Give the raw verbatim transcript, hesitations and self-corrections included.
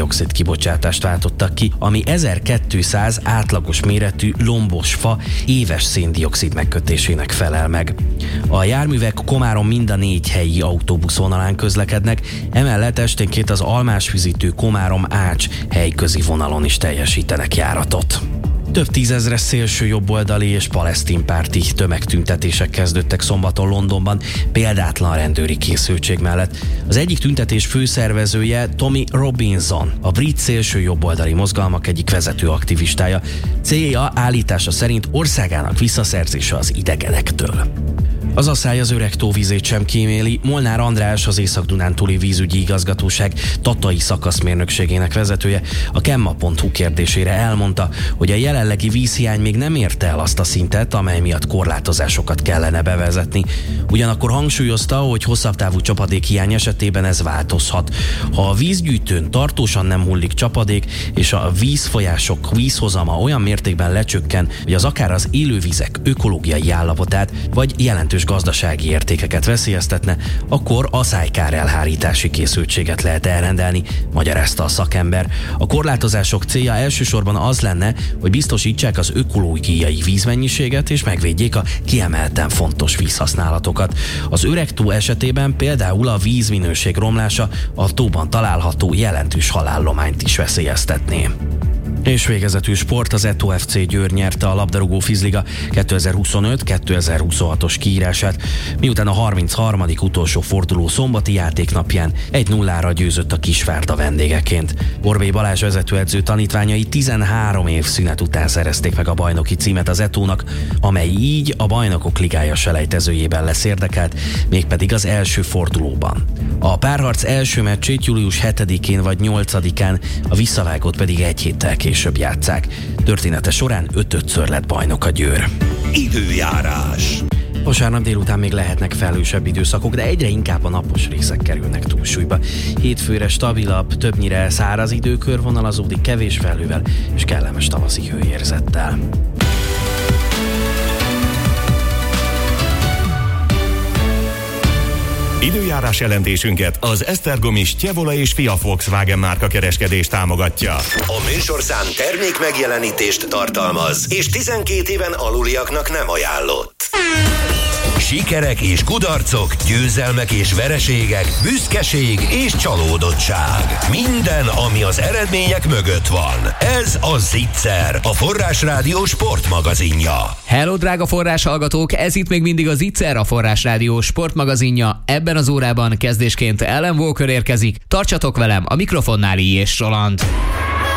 szén-dioxid kibocsátást váltottak ki, ami ezerkétszáz átlagos méretű lombos fa éves szén-dioxid megkötésének felel meg. A járművek Komárom mind a négy helyi autóbuszvonalán közlekednek, emellett esténként az Almásfüzitő Komárom-Ács helyközi vonalon is teljesítenek járatot. Több tízezres szélső jobboldali és palesztinpárti tömegtüntetések kezdődtek szombaton Londonban, példátlan rendőri készültség mellett. Az egyik tüntetés főszervezője Tommy Robinson, a brit szélső jobboldali mozgalmak egyik vezető aktivistája. Célja állítása szerint országának visszaszerzése az idegenektől. Az asszály az öreg tó vizét sem kíméli. Molnár András, az Észak-Dunántúli vízügyi igazgatóság tatai szakaszmérnökségének vezetője a kemma pont hu kérdésére elmondta, hogy a jelenlegi vízhiány még nem érte el azt a szintet, amely miatt korlátozásokat kellene bevezetni. Ugyanakkor hangsúlyozta, hogy hosszabb távú csapadékhiány esetében ez változhat. Ha a vízgyűjtőn tartósan nem hullik csapadék, és a vízfolyások vízhozama olyan mértékben lecsökken, hogy az akár az élővizek ökológiai állapotát, vagy jelentős gazdasági értékeket veszélyeztetne, akkor asszálykár elhárítási készültséget lehet elrendelni, magyarázta a szakember. A korlátozások célja elsősorban az lenne, hogy biztosítsák az ökológiai vízmennyiséget és megvédjék a kiemelten fontos vízhasználatokat. Az öreg tó esetében például a vízminőség romlása a tóban található jelentős halállományt is veszélyeztetné. És végezetül sport, az Eto ef cé Győr nyerte a labdarúgó Fizliga kétezer-huszonöt kétezer-huszonhatos kiírását, miután a harmincharmadik utolsó forduló szombati játéknapján egy nullára győzött a Kisvárda vendégeként. Borbély Balázs vezetőedző tanítványai tizenhárom év szünet után szerezték meg a bajnoki címet az Etónak, amely így a Bajnokok Ligája selejtezőjében lesz érdekelt, mégpedig az első fordulóban. A párharc első meccsét július hetedikén vagy nyolcadikán, a visszavágót pedig egy héttel később játsszák. Története során öt-ötször lett bajnok a Győr. Időjárás. Vasárnap délután még lehetnek felhősebb időszakok, de egyre inkább a napos részek kerülnek túlsúlyba. Hétfőre stabilabb, többnyire száraz időkör vonalazódik, kevés felhővel és kellemes tavaszi hőérzettel. Időjárás jelentésünket az Esztergomi Stjevola és Fia Volkswagen márka kereskedés támogatja. A műsorszám termék megjelenítést tartalmaz, és tizenkét éven aluliaknak nem ajánlott. Sikerek és kudarcok, győzelmek és vereségek, büszkeség és csalódottság. Minden, ami az eredmények mögött van. Ez a Zicser, a Forrásrádió sportmagazinja. Hello, drága forráshallgatók! Ez itt még mindig a Zicser, a Forrásrádió sportmagazinja. Ebben az órában kezdésként Ellen Walker érkezik. Tartsatok velem, a mikrofonnál I. és Roland.